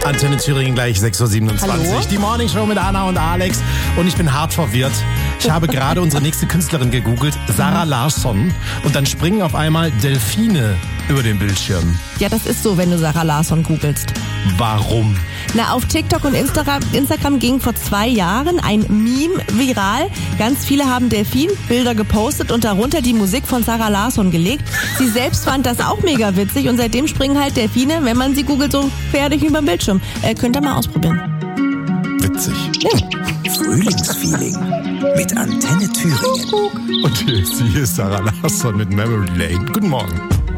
Antenne Thüringen gleich 6.27 Uhr. Hallo? Die Morning Show mit Anna und Alex. Und ich bin hart verwirrt. Ich habe gerade unsere nächste Künstlerin gegoogelt, Sarah Larsson. Und dann springen auf einmal Delfine über den Bildschirm. Ja, das ist so, wenn du Sarah Larsson googelst. Warum? Na, auf TikTok und Instagram ging vor 2 Jahren ein Meme viral. Ganz viele haben Delfinbilder gepostet und darunter die Musik von Sarah Larsson gelegt. Sie selbst fand das auch mega witzig und seitdem springen halt Delfine, wenn man sie googelt, so fertig über den Bildschirm. Könnt ihr mal ausprobieren. Witzig. Ja. Frühlingsfeeling mit Antenne Thüringen. Und hier ist Sarah Larsson mit Memory Lane. Guten Morgen.